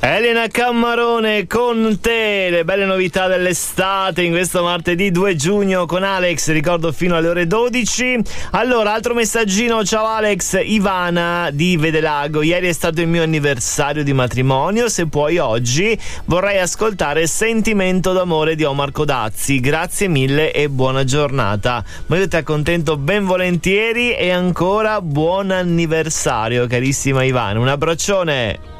Elena Cammarone con te, le belle novità dell'estate in questo martedì 2 giugno con Alex, ricordo fino alle ore 12. Allora, altro messaggino, ciao Alex, Ivana di Vedelago, ieri è stato il mio anniversario di matrimonio, se puoi oggi vorrei ascoltare Sentimento d'amore di Omar Codazzi, grazie mille e buona giornata. Ma io ti accontento ben volentieri e ancora buon anniversario carissima Ivana, un abbraccione.